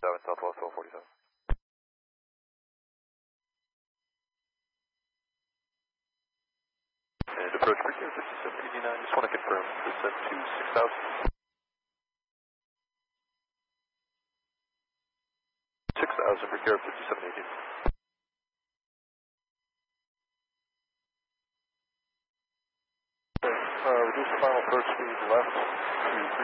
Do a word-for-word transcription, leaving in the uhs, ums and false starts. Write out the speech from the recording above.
forty-seven, Southwest twelve forty-seven. And approach Brigade fifty-seven eighty-nine, just want to confirm, descent to six thousand. six thousand, Brigade fifty-seven eighty-nine. Uh, reduce the final approach speed left to